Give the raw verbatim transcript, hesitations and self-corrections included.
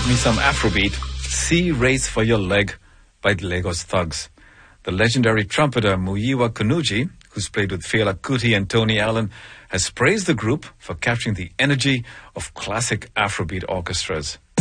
Love me some Afrobeat. Sea Race for Your Leg by the Lagos Thugs. The legendary trumpeter Muyiwa Kunuji, who's played with Fela Kuti and Tony Allen, has praised the group for capturing the energy of classic Afrobeat orchestras.